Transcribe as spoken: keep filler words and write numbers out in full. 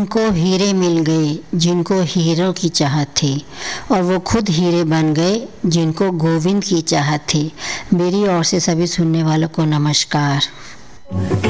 उनको हीरे मिल गए जिनको हीरो की चाहत थी, और वो खुद हीरे बन गए जिनको गोविंद की चाहत थी। मेरी ओर से सभी सुनने वालों को नमस्कार।